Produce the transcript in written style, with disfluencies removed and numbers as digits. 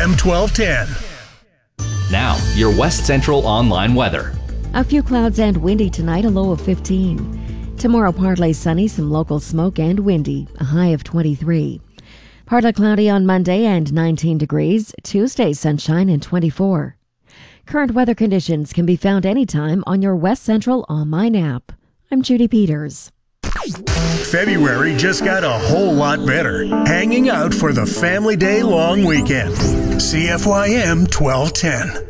CFYM 1210. Now, your West Central online weather. A few clouds and windy tonight, a low of 15. Tomorrow, partly sunny, some local smoke and windy, a high of 23. Partly cloudy on Monday and 19 degrees. Tuesday, sunshine and 24. Current weather conditions can be found anytime on your West Central online app. I'm Judy Peters. February just got a whole lot better. Hanging out for the Family Day long weekend. CFYM 1210.